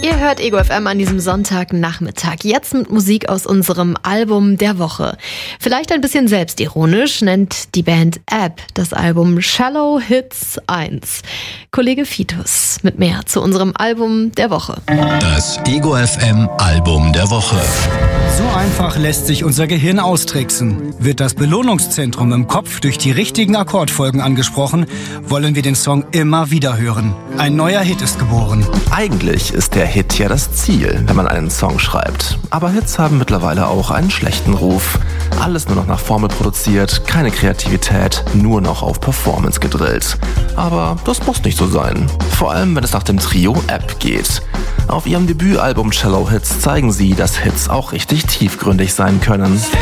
Ihr hört Ego FM an diesem Sonntagnachmittag. Jetzt mit Musik aus unserem Album der Woche. Vielleicht ein bisschen selbstironisch nennt die Band App das Album Shallow Hits 1. Kollege Fitus mit mehr zu unserem Album der Woche. Das Ego FM Album der Woche. So einfach lässt sich unser Gehirn austricksen. Wird das Belohnungszentrum im Kopf durch die richtigen Akkordfolgen angesprochen, wollen wir den Song immer wieder hören. Ein neuer Hit ist geboren. Eigentlich ist der Hit ja das Ziel, wenn man einen Song schreibt. Aber Hits haben mittlerweile auch einen schlechten Ruf. Alles nur noch nach Formel produziert, keine Kreativität, nur noch auf Performance gedrillt. Aber das muss nicht so sein. Vor allem, wenn es nach dem Trio App geht. Auf ihrem Debütalbum Shallow Hits zeigen sie, dass Hits auch richtig tiefgründig sein können.